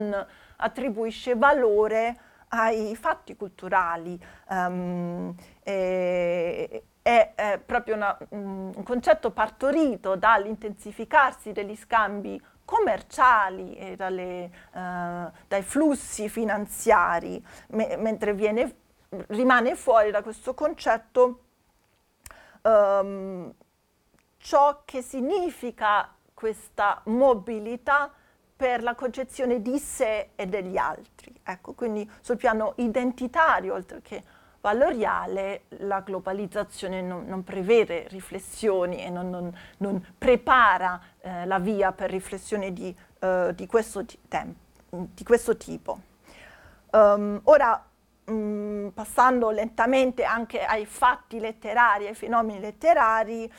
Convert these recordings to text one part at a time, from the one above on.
attribuisce valore ai fatti culturali. È proprio un concetto partorito dall'intensificarsi degli scambi commerciali e dai flussi finanziari, mentre rimane fuori da questo concetto ciò che significa questa mobilità per la concezione di sé e degli altri. Ecco, quindi sul piano identitario, oltre che valoriale, la globalizzazione non prevede riflessioni e non prepara la via per riflessioni di questo tipo. Ora, passando lentamente anche ai fatti letterari, ai fenomeni letterari,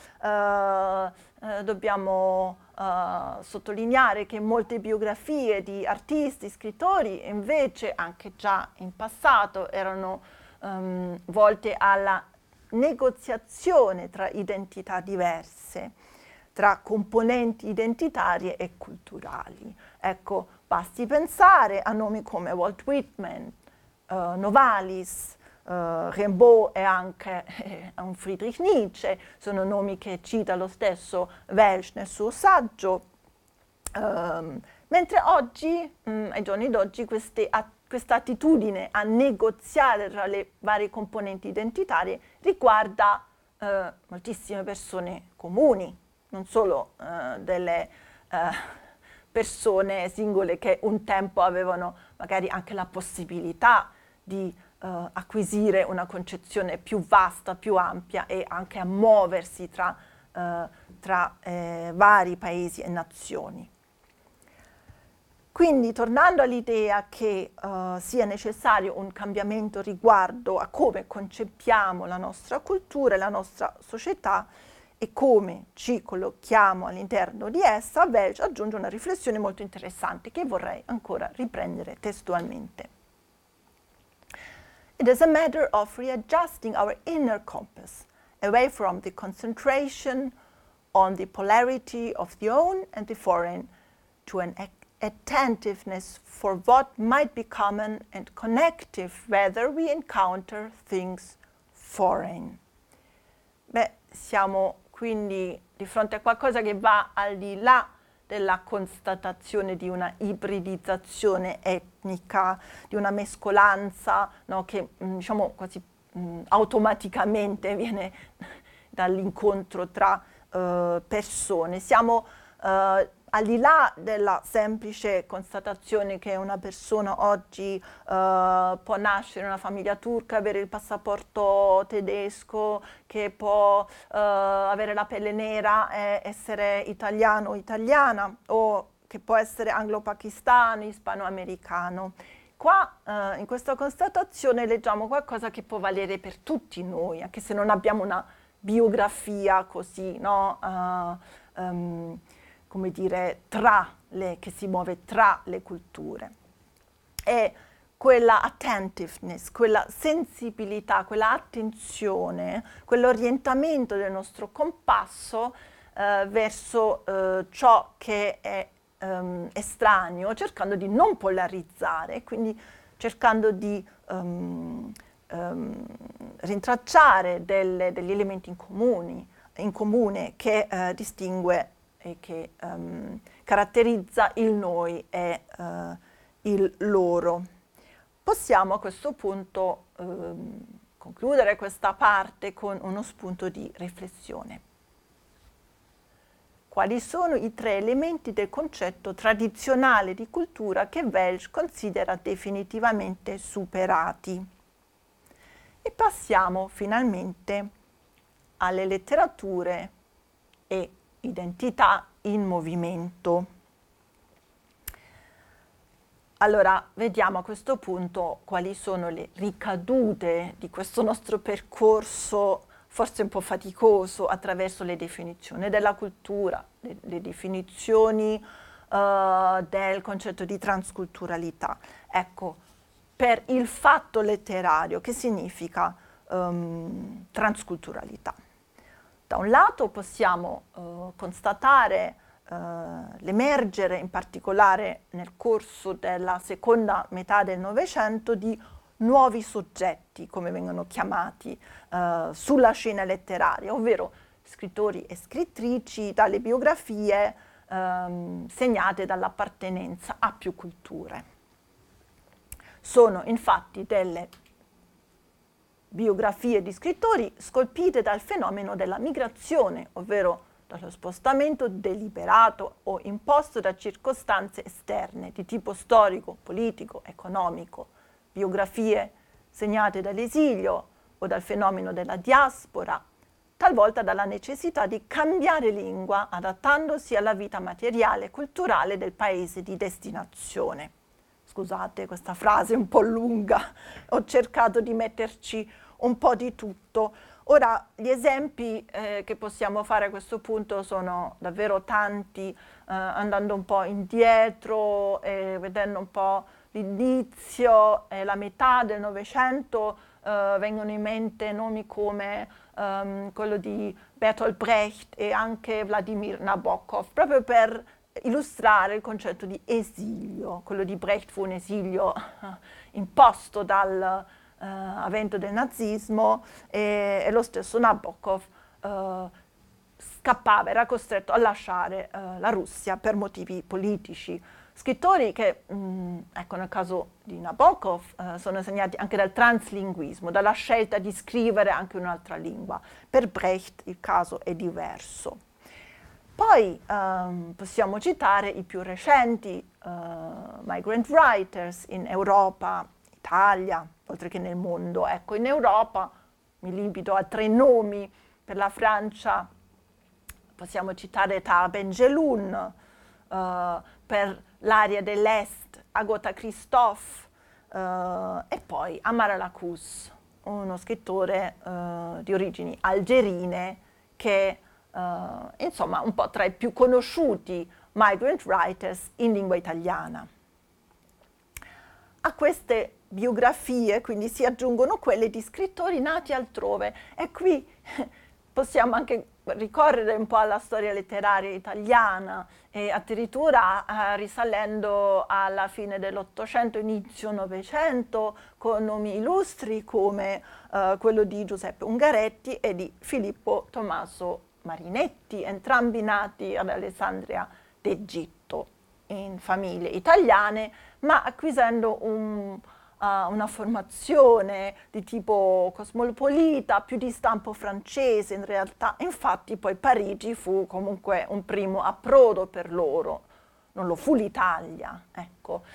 dobbiamo sottolineare che molte biografie di artisti, scrittori, invece anche già in passato erano volte alla negoziazione tra identità diverse, tra componenti identitarie e culturali. Ecco, basti pensare a nomi come Walt Whitman, Novalis, Rimbaud e anche un Friedrich Nietzsche, sono nomi che cita lo stesso Welsch nel suo saggio, mentre oggi, ai giorni d'oggi, questa attitudine a negoziare tra le varie componenti identitarie riguarda moltissime persone comuni, non solo delle persone singole che un tempo avevano magari anche la possibilità di acquisire una concezione più vasta, più ampia e anche a muoversi tra vari paesi e nazioni. Quindi, tornando all'idea che sia necessario un cambiamento riguardo a come concepiamo la nostra cultura e la nostra società e come ci collochiamo all'interno di essa, Welch aggiunge una riflessione molto interessante che vorrei ancora riprendere testualmente. It is a matter of readjusting our inner compass, away from the concentration on the polarity of the own and the foreign, to an attentiveness for what might be common and connective whether we encounter things foreign. Beh, siamo quindi di fronte a qualcosa che va al di là della constatazione di una ibridizzazione etnica, di una mescolanza, no, che diciamo quasi automaticamente viene dall'incontro tra persone. Siamo al di là della semplice constatazione che una persona oggi può nascere in una famiglia turca, avere il passaporto tedesco, che può avere la pelle nera e essere italiano o italiana, o che può essere anglo-pakistano, ispano-americano. Qua in questa constatazione leggiamo qualcosa che può valere per tutti noi, anche se non abbiamo una biografia così, no? Come dire, che si muove tra le culture. E quella attentiveness, quella sensibilità, quella attenzione, quell'orientamento del nostro compasso verso ciò che è estraneo, cercando di non polarizzare, quindi cercando di rintracciare degli elementi in comune che distingue e che caratterizza il noi e il loro. Possiamo a questo punto concludere questa parte con uno spunto di riflessione. Quali sono i 3 elementi del concetto tradizionale di cultura che Welch considera definitivamente superati? E passiamo finalmente alle letterature e identità in movimento. Allora, vediamo a questo punto quali sono le ricadute di questo nostro percorso, forse un po' faticoso, attraverso le definizioni della cultura, le definizioni del concetto di transculturalità. Ecco, per il fatto letterario, che significa transculturalità? Da un lato possiamo constatare l'emergere, in particolare nel corso della seconda metà del Novecento, di nuovi soggetti, come vengono chiamati, sulla scena letteraria, ovvero scrittori e scrittrici dalle biografie segnate dall'appartenenza a più culture. Sono infatti delle biografie di scrittori scolpite dal fenomeno della migrazione, ovvero dallo spostamento deliberato o imposto da circostanze esterne di tipo storico, politico, economico, biografie segnate dall'esilio o dal fenomeno della diaspora, talvolta dalla necessità di cambiare lingua adattandosi alla vita materiale e culturale del paese di destinazione. Scusate questa frase un po' lunga, ho cercato di metterci un po' di tutto. Ora, gli esempi che possiamo fare a questo punto sono davvero tanti, andando un po' indietro e vedendo un po' l'inizio e la metà del Novecento, vengono in mente nomi come quello di Bertolt Brecht e anche Vladimir Nabokov, proprio per illustrare il concetto di esilio. Quello di Brecht fu un esilio imposto dal avvento del nazismo e lo stesso Nabokov scappava, era costretto a lasciare la Russia per motivi politici. Scrittori che, ecco, nel caso di Nabokov, sono segnati anche dal translinguismo, dalla scelta di scrivere anche un'altra lingua. Per Brecht il caso è diverso. Poi possiamo citare i più recenti migrant writers in Europa, Italia, oltre che nel mondo. Ecco, in Europa mi limito a 3 nomi. Per la Francia possiamo citare Tahar Ben Jelloun, per l'area dell'Est Agota Christophe e poi Amara Lacous, uno scrittore di origini algerine che insomma un po' tra i più conosciuti migrant writers in lingua italiana. A queste biografie quindi si aggiungono quelle di scrittori nati altrove e qui possiamo anche ricorrere un po' alla storia letteraria italiana e addirittura risalendo alla fine dell'Ottocento, inizio Novecento, con nomi illustri come quello di Giuseppe Ungaretti e di Filippo Tommaso Marinetti, entrambi nati ad Alessandria d'Egitto in famiglie italiane, ma acquisendo una formazione di tipo cosmopolita, più di stampo francese in realtà. Infatti poi Parigi fu comunque un primo approdo per loro, non lo fu l'Italia, ecco.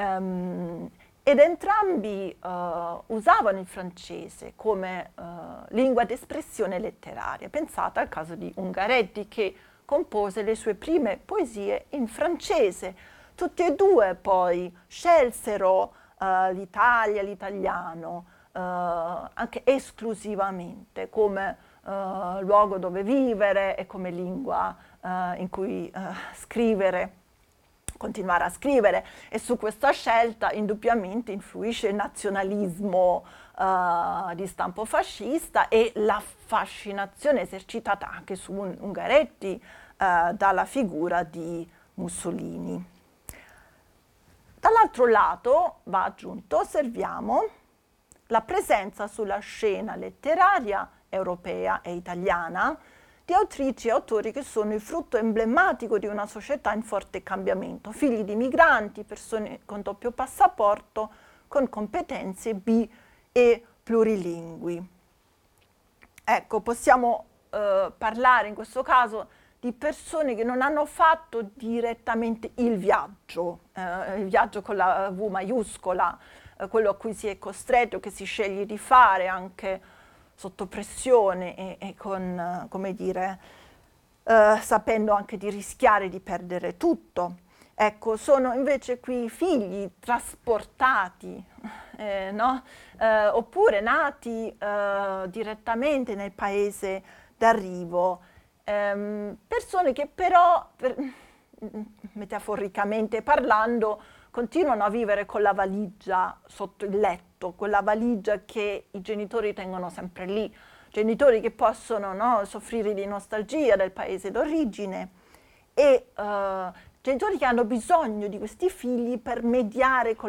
Ed entrambi usavano il francese come lingua d'espressione letteraria. Pensate al caso di Ungaretti, che compose le sue prime poesie in francese. Tutti e due poi scelsero l'Italia, l'italiano, anche esclusivamente come luogo dove vivere e come lingua in cui scrivere, continuare a scrivere, e su questa scelta indubbiamente influisce il nazionalismo di stampo fascista e la fascinazione esercitata anche su Ungaretti dalla figura di Mussolini. Dall'altro lato, va aggiunto, osserviamo la presenza sulla scena letteraria europea e italiana di autrici e autori che sono il frutto emblematico di una società in forte cambiamento, figli di migranti, persone con doppio passaporto, con competenze e plurilingui. Ecco, possiamo parlare in questo caso di persone che non hanno fatto direttamente il viaggio con la V maiuscola, quello a cui si è costretto, che si sceglie di fare anche sotto pressione e con, come dire, sapendo anche di rischiare di perdere tutto. Ecco, sono invece qui figli trasportati, no? Oppure nati direttamente nel paese d'arrivo, persone che però, metaforicamente parlando, continuano a vivere con la valigia sotto il letto, quella valigia che i genitori tengono sempre lì, genitori che possono, no, soffrire di nostalgia del paese d'origine e genitori che hanno bisogno di questi figli per mediare con